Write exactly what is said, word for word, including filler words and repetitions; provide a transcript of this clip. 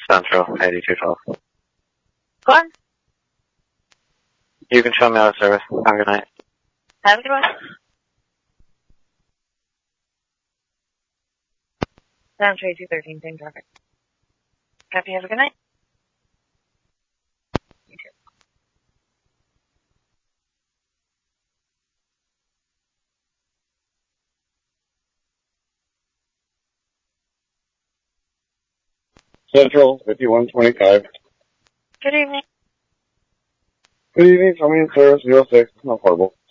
Central, eighty-two twelve. Go on. You can show me out of service. Have a good night. Have a good one. Central eighty-two thirteen, same traffic. Copy, have a good night. You too. Central, fifty-one twenty-five. Good evening. Good evening, coming in service, zero six, not horrible.